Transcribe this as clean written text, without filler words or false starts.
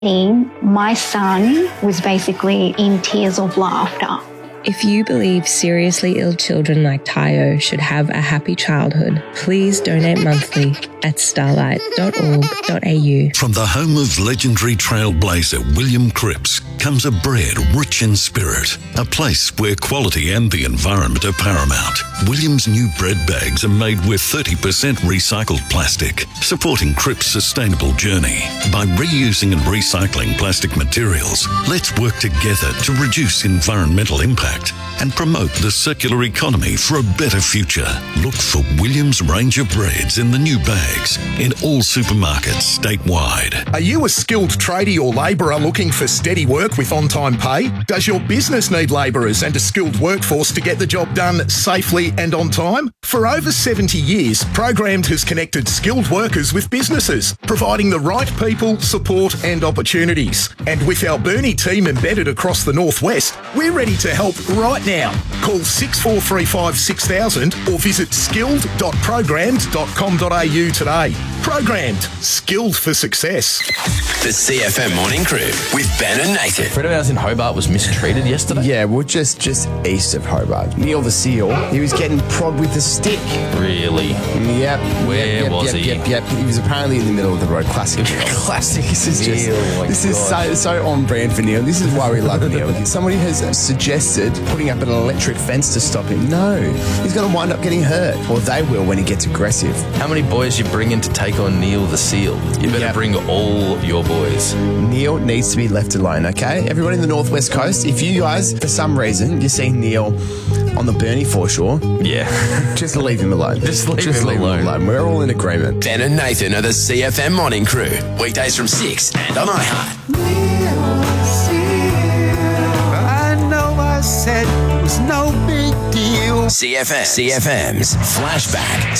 My son was basically in tears of laughter. If you believe seriously ill children like Tayo should have a happy childhood, please donate monthly at starlight.org.au. From the home of legendary trailblazer William Cripps comes a bread rich in spirit, a place where quality and the environment are paramount. William's new bread bags are made with 30% recycled plastic, supporting Cripps' sustainable journey. By reusing and recycling plastic materials, let's work together to reduce environmental impact and promote the circular economy for a better future. Look for Williams' range of breads in the new bags in all supermarkets statewide. Are you a skilled tradie or labourer looking for steady work with on-time pay? Does your business need labourers and a skilled workforce to get the job done safely and on time? For over 70 years, Programmed has connected skilled workers with businesses, providing the right people, support and opportunities. And with our Burnie team embedded across the Northwest, we're ready to help right now. Call 6435 6000 or visit skilled.programmed.com.au today. Programmed. Skilled for success. The CFM Morning Crew with Ben and Nathan. A friend of ours in Hobart was mistreated yesterday. Yeah, well, just east of Hobart. Neil the Seal. He was getting prodded with a stick. Really? Yep. Where was he? Yep. He was apparently in the middle of the road. Classic Neil. Classic. This is so on brand for Neil. This is why we love Neil. Somebody has suggested putting up an electric fence to stop him. No. He's going to wind up getting hurt. Or they will when he gets aggressive. How many boys you bring in to take on Neil the Seal? You better bring all your boys. Neil needs to be left alone, okay? Everyone in the Northwest Coast, if you guys, for some reason, you're seeing Neil on the Burnie foreshore, just leave him alone. Just leave him alone. We're all in agreement. Ben and Nathan are the CFM Morning Crew. Weekdays from 6 and on iHeart. I know I said it was no big deal. CFM's Flashback.